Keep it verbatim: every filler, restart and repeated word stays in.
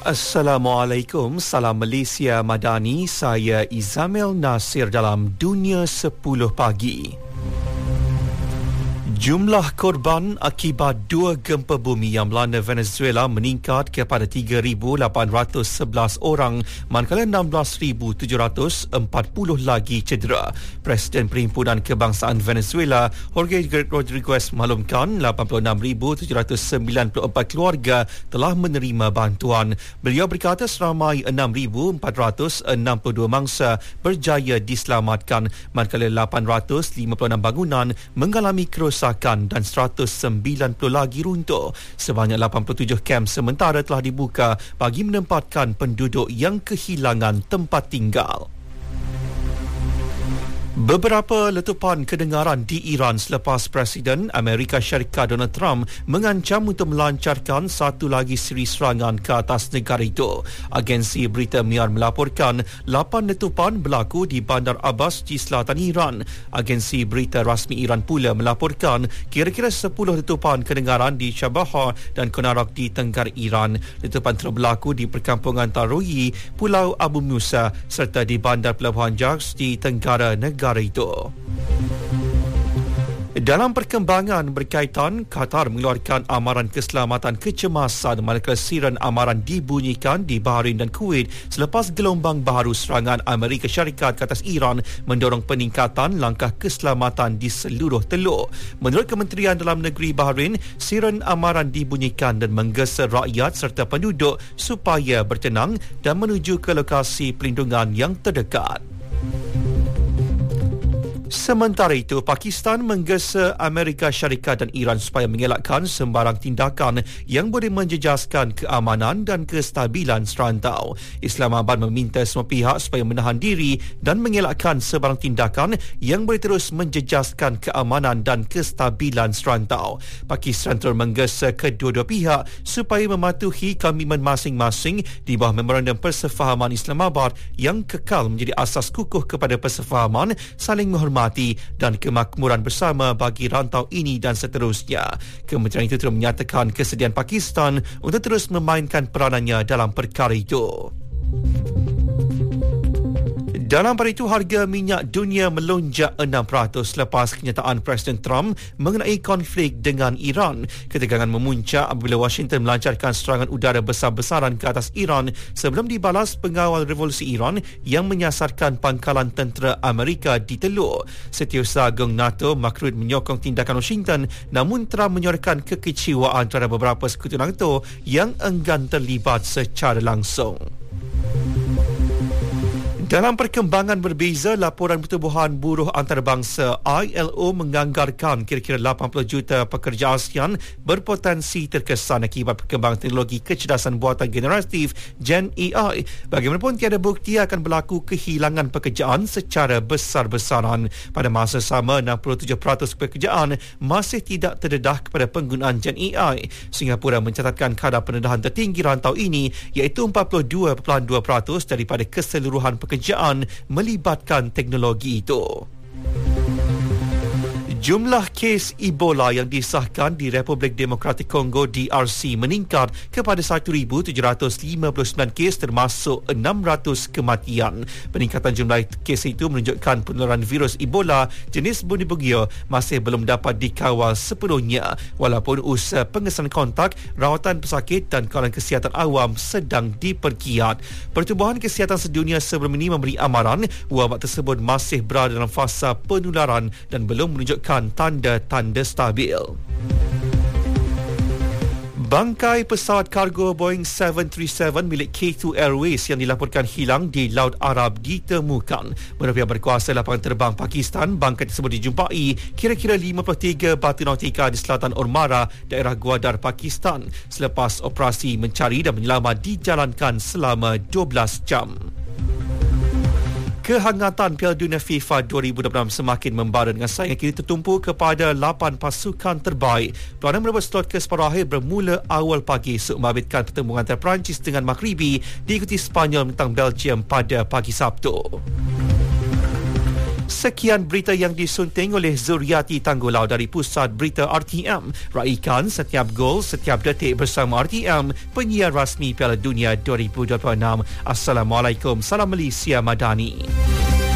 Assalamualaikum, salam Malaysia Madani, saya Izamil Nasir dalam Dunia sepuluh Pagi. Jumlah korban akibat dua gempa bumi yang melanda Venezuela meningkat kepada tiga ribu lapan ratus sebelas orang, manakala enam belas ribu tujuh ratus empat puluh lagi cedera. Presiden Perhimpunan Kebangsaan Venezuela, Jorge Rodriguez, maklumkan lapan puluh enam ribu tujuh ratus sembilan puluh empat keluarga telah menerima bantuan. Beliau berkata seramai enam ribu empat ratus enam puluh dua mangsa berjaya diselamatkan, manakala lapan ratus lima puluh enam bangunan mengalami kerosakan dan seratus sembilan puluh lagi runtuh. Sebanyak lapan puluh tujuh kem sementara telah dibuka bagi menempatkan penduduk yang kehilangan tempat tinggal. Beberapa letupan kedengaran di Iran selepas Presiden Amerika Syarikat Donald Trump mengancam untuk melancarkan satu lagi siri serangan ke atas negara itu. Agensi berita Mir melaporkan lapan letupan berlaku di Bandar Abbas di selatan Iran. Agensi berita rasmi Iran pula melaporkan kira-kira sepuluh letupan kedengaran di Shabah dan Konarak di tenggara Iran. Letupan terberlaku di perkampungan Taroyi, Pulau Abu Musa serta di Bandar Pelabuhan Jars di tenggara negara itu. Dalam perkembangan berkaitan, Qatar mengeluarkan amaran keselamatan kecemasan manakala siren amaran dibunyikan di Bahrain dan Kuwait selepas gelombang baharu serangan Amerika Syarikat ke atas Iran mendorong peningkatan langkah keselamatan di seluruh teluk. Menurut Kementerian Dalam Negeri Bahrain, siren amaran dibunyikan dan menggesa rakyat serta penduduk supaya bertenang dan menuju ke lokasi pelindungan yang terdekat. Sementara itu, Pakistan menggesa Amerika Syarikat dan Iran supaya mengelakkan sembarang tindakan yang boleh menjejaskan keamanan dan kestabilan serantau. Islamabad meminta semua pihak supaya menahan diri dan mengelakkan sembarang tindakan yang boleh terus menjejaskan keamanan dan kestabilan serantau. Pakistan terus menggesa kedua-dua pihak supaya mematuhi komitmen masing-masing di bawah memorandum persefahaman Islamabad yang kekal menjadi asas kukuh kepada persefahaman, saling menghormati dan kemakmuran bersama bagi rantau ini dan seterusnya. Kementerian itu terus menyatakan kesediaan Pakistan untuk terus memainkan peranannya dalam perkara itu. Dalam pada itu, harga minyak dunia melonjak enam peratus selepas kenyataan Presiden Trump mengenai konflik dengan Iran. Ketegangan memuncak apabila Washington melancarkan serangan udara besar-besaran ke atas Iran sebelum dibalas pengawal revolusi Iran yang menyasarkan pangkalan tentera Amerika di teluk. Setiausaha Agung NATO Mark Rutte menyokong tindakan Washington, namun Trump menyuarakan kekecewaan terhadap beberapa sekutu NATO yang enggan terlibat secara langsung. Dalam perkembangan berbeza, laporan pertubuhan buruh antarabangsa I L O menganggarkan kira-kira lapan puluh juta pekerja ASEAN berpotensi terkesan akibat perkembangan teknologi kecerdasan buatan generatif Gen A I. Bagaimanapun, tiada bukti akan berlaku kehilangan pekerjaan secara besar-besaran. Pada masa sama, enam puluh tujuh peratus pekerjaan masih tidak terdedah kepada penggunaan Gen A I. Singapura mencatatkan kadar pendedahan tertinggi rantau ini iaitu empat puluh dua perpuluhan dua peratus daripada keseluruhan pekerjaan melibatkan teknologi itu. Jumlah kes Ebola yang disahkan di Republik Demokratik Kongo D R C meningkat kepada satu ribu tujuh ratus lima puluh sembilan kes termasuk enam ratus kematian. Peningkatan jumlah kes itu menunjukkan penularan virus Ebola jenis Bundibugyo masih belum dapat dikawal sepenuhnya walaupun usaha pengesahan kontak, rawatan pesakit dan kawalan kesihatan awam sedang dipergiat. Pertubuhan Kesihatan Sedunia sebelum ini memberi amaran wabak tersebut masih berada dalam fasa penularan dan belum menunjukkan tanda-tanda stabil. Bangkai pesawat kargo Boeing tujuh tiga tujuh milik K two Airways yang dilaporkan hilang di Laut Arab ditemukan. Menurut pihak berkuasa lapangan terbang Pakistan, bangkai tersebut dijumpai kira-kira lima puluh tiga batu nautika di selatan Ormara, daerah Gwadar, Pakistan. Selepas operasi mencari dan menyelamat dijalankan selama dua belas jam. Kehangatan Piala Dunia FIFA dua ribu dua puluh enam semakin membara dengan saingan kini tertumpu kepada lapan pasukan terbaik. Peranan merebut slot ke separuh akhir bermula awal pagi esok membabitkan pertemuan antara Perancis dengan Maghribi diikuti Spanyol menentang Belgium pada pagi Sabtu. Sekian berita yang disunting oleh Zuriati Tanggulau dari Pusat Berita R T M. Raikan setiap gol, setiap detik bersama R T M, penyiar rasmi Piala Dunia dua ribu dua puluh enam. Assalamualaikum, salam Malaysia Madani.